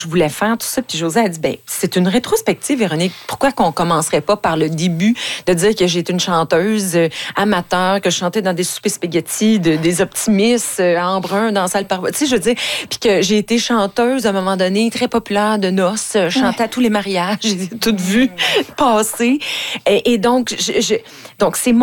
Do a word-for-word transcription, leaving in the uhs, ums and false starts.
je voulais faire tout ça. Puis Josée a dit, ben c'est une rétrospective, Véronique. Pourquoi qu'on commencerait pas par le début de dire que j'ai été une chanteuse euh, amateur, que je chantais dans des soupers spaghettis, de, des optimistes euh, à Embrun, dans la salle par... Tu sais, je veux dire, puis que j'ai été chanteuse à un moment donné, très populaire de noces, euh, chantais à tous les mariages, j'ai tout vu passer. Et, et donc, je, je, donc c'est mon